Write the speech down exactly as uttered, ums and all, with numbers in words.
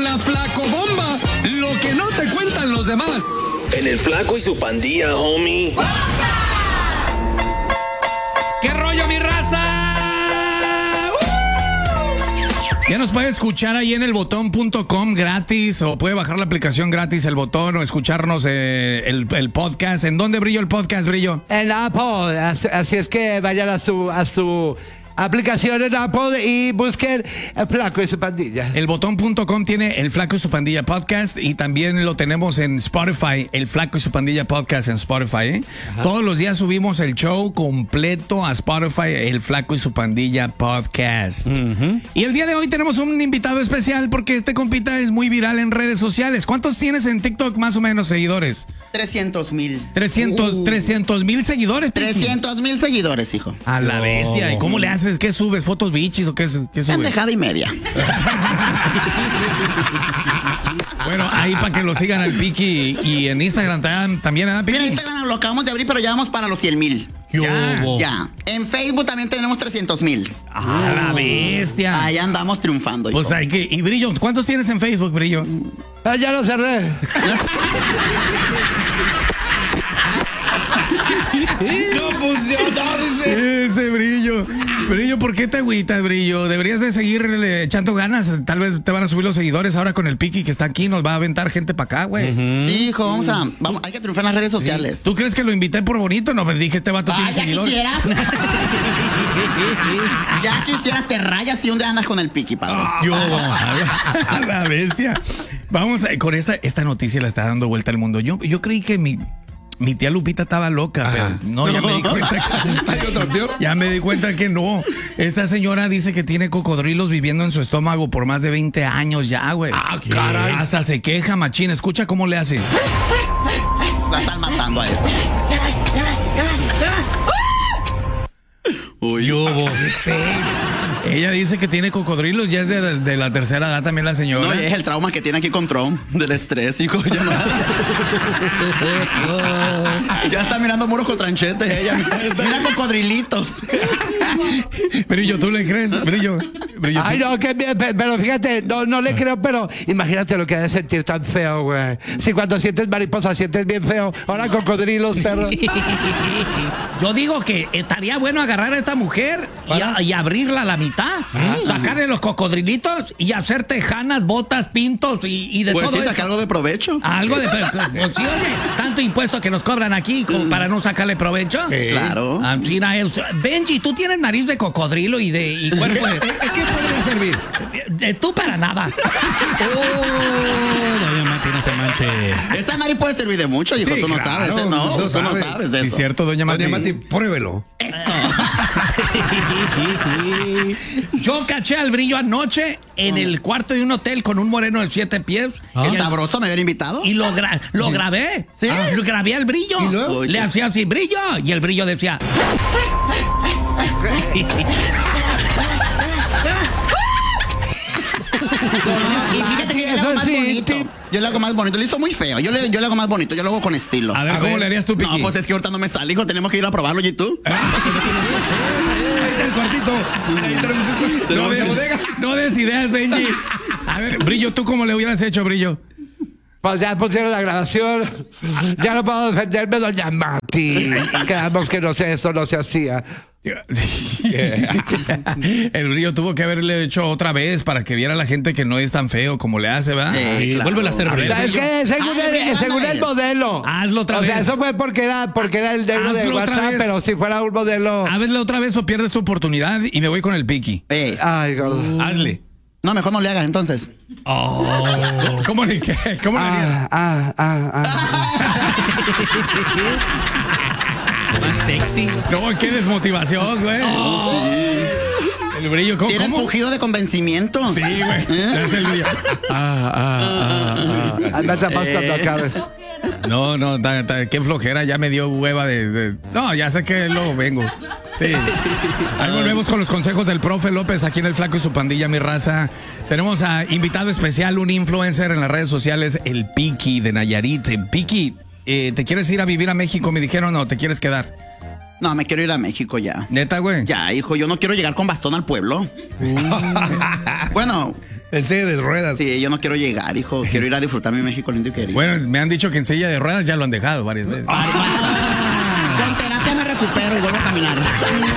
la Flacobomba, lo que no te cuentan los demás. En el Flaco y su pandilla, homie. ¿Qué rollo, mi raza? Ya nos puede escuchar ahí en el botón punto com gratis, o puede bajar la aplicación gratis, el botón, o escucharnos eh, el, el podcast. ¿En dónde, Brillo, el podcast, Brillo? En Apple, así, así es que vayan a su, a su aplicación en Apple y busquen El Flaco y su pandilla. El botón punto com tiene El Flaco y su pandilla podcast, y también lo tenemos en Spotify, El Flaco y su pandilla podcast en Spotify. ¿eh? Todos los días subimos el show completo a Spotify, El Flaco y su pandilla podcast. Uh-huh. Y el día de hoy tenemos un invitado especial porque este compita es muy viral en redes sociales. ¿Cuántos tienes en TikTok más o menos seguidores? trescientos mil. trescientos mil seguidores. trescientos mil seguidores, hijo. A la bestia. ¿Y cómo le haces? ¿Qué subes? ¿Fotos bichis o qué, qué subes? Pendejada y media. Bueno, ahí para que lo sigan al Piki, y, y en Instagram también, ¿eh, Piki? Mira, Instagram lo acabamos de abrir, pero ya vamos para los cien mil. Ya, ya. En Facebook también tenemos trescientos mil. ¡Ah, la bestia! Ahí andamos triunfando. Pues hay que... Y Brillo, ¿cuántos tienes en Facebook, Brillo? Ah, ya lo cerré. No funcionó, dice. Ese Brillo. Brillo, ¿por qué te agüitas, Brillo? Deberías de seguirle echando ganas. Tal vez te van a subir los seguidores ahora con el Piki que está aquí. Nos va a aventar gente para acá, güey. Uh-huh. Sí, hijo, vamos a... Vamos, hay que triunfar en las redes sociales. Sí. ¿Tú crees que lo invité por bonito? No, me dije, este vato ah, tiene ya seguidores. Quisieras. Ya quisieras, te rayas y un día andas con el Piki, padre. Oh, yo, a la bestia. Vamos a, con esta, esta noticia la está dando vuelta al mundo. Yo, yo creí que mi... Mi tía Lupita estaba loca, pero no, ya me di cuenta que, ya me di cuenta que no. Esta señora dice que tiene cocodrilos viviendo en su estómago por más de veinte años ya, güey. Ah, caray. Hasta se queja, machín. Escucha cómo le hace. La están matando a esa. Uy, yo, ella dice que tiene cocodrilos, ya es de, de la tercera edad también la señora. No, es el trauma que tiene aquí con Trump, del estrés, hijo. Ya, no. Ya está mirando muros con tranchetes, ella. Mira cocodrilitos. Brillo, ¿tú le crees? Brillo. Brillo Ay, no, que, pero fíjate, no, no le creo, pero imagínate lo que ha de sentir tan feo, güey. Si cuando sientes mariposa sientes bien feo, ahora cocodrilos, perro. Yo digo que estaría bueno agarrar a esta mujer y, a, y abrirla a la mitad, ¿Ah? sacarle los cocodrilitos y hacer tejanas, botas, pintos y, y de pues todo sí, eso. sacar algo de provecho. Algo de pues, sí, oye, tanto impuesto que nos cobran aquí como para no sacarle provecho. Sí. Claro. Ah, sí, Benji, tú tienes nariz de cocodrilo y de y cuerpo de... ¿Qué podría servir? De, tú para nada. Oh, doña Mati, no se manche. Esa nariz puede servir de mucho, hijo. Sí, tú no claro, sabes, ¿eh? No, no tú sabes. no sabes de eso. Es cierto, doña Mati. Doña Mati, pruébelo. Yo caché al Brillo anoche en el cuarto de un hotel con un moreno de siete pies. ¿Ah? Qué sabroso, me habían invitado. Y lo, gra lo grabé. ¿Sí? Ah, lo grabé al Brillo. ¿Y luego? Le hacía así, Brillo. Y el Brillo decía... Y fíjate que yo le hago más bonito. Yo le hago más bonito. Lo hizo muy feo. Yo le, yo le hago más bonito. Yo lo hago con estilo. A ver, ¿cómo le harías tú, Piki? No, pues es que ahorita no me sale, hijo. Tenemos que ir a probarlo, ¿y tú? Ahí está el cuartito. Ahí tenemos un cuartito. No des, no des ideas, Benji. A ver, Brillo, ¿tú cómo le hubieras hecho, Brillo? Pues ya pusieron la grabación. Ya no puedo defenderme, doña Mati. Quedamos que no sé, esto no se hacía. El Brillo tuvo que haberle hecho otra vez para que viera la gente que no es tan feo como le hace, ¿verdad? Sí, claro. Vuelve a hacer, Brillo. Es que según, Ay, el, Brillo, según anda el él. modelo. Hazlo otra o vez. sea, eso fue porque era, porque era el negro de Hazlo otra WhatsApp, vez. pero si fuera un modelo. Hazle otra vez o pierdes tu oportunidad y me voy con el Piki. Eh, Ay, gordo. Hazle. no, mejor no le hagas entonces. Oh. ¿Cómo le, qué? ¿Cómo le harías? Ah, ah, ah, ah. Más sexy. No, qué desmotivación, güey. Oh. Sí. El Brillo, ¿cómo? Tiene ¿cómo? pujido de convencimiento. Sí, güey. ¿Eh? Es el Brillo. Ah, ah, ah, ah. Anda tapando Eh. acabes. No, no, ta, ta, qué flojera, ya me dio hueva de, de... No, ya sé que luego vengo. Sí. Ahí volvemos con los consejos del profe López aquí en El Flaco y su pandilla, mi raza. Tenemos a invitado especial, un influencer en las redes sociales, el Piki de Nayarit. Piki, eh, ¿te quieres ir a vivir a México? Me dijeron, ¿o te quieres quedar? No, me quiero ir a México ya. ¿Neta, güey? Ya, hijo, yo no quiero llegar con bastón al pueblo. Uh. Bueno, En silla de ruedas. Sí, yo no quiero llegar, hijo. Quiero ir a disfrutar mi México lindo y querido. Bueno, me han dicho que en silla de ruedas ya lo han dejado varias veces. Con terapia me recupero y vuelvo a caminar.